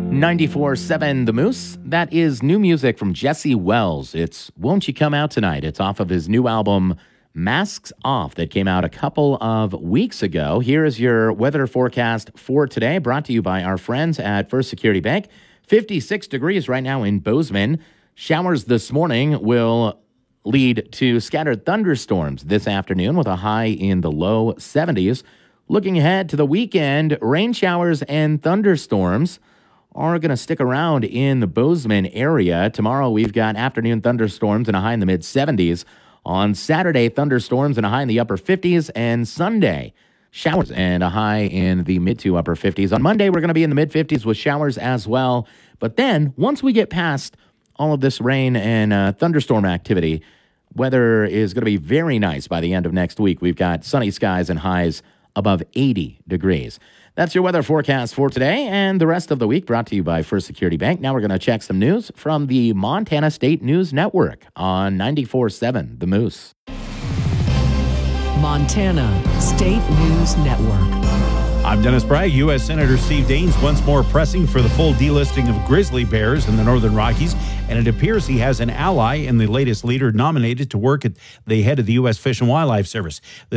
94.7 The Moose. That is new music from Jesse Wells. It's Won't You Come Out Tonight. It's off of his new album, Masks Off, that came out a couple of weeks ago. Here is your weather forecast for today, brought to you by our friends at First Security Bank. 56 degrees right now in Bozeman. Showers this morning will lead to scattered thunderstorms this afternoon with a high in the low 70s. Looking ahead to the weekend, rain showers and thunderstorms are going to stick around in the Bozeman area. Tomorrow, we've got afternoon thunderstorms and a high in the mid-70s. On Saturday, thunderstorms and a high in the upper 50s. And Sunday, showers and a high in the mid to upper 50s. On Monday, we're going to be in the mid-50s with showers as well. But then, once we get past all of this rain and thunderstorm activity, weather is going to be very nice by the end of next week. We've got sunny skies and highs above 80 degrees. That's your weather forecast for today and the rest of the week, brought to you by First Security Bank. Now we're going to check some news from the Montana State News Network on 94.7 The Moose. Montana State News Network. I'm Dennis Bragg. U.S. Senator Steve Daines once more pressing for the full delisting of grizzly bears in the Northern Rockies, and it appears he has an ally in the latest leader nominated to work at the head of the U.S. Fish and Wildlife Service.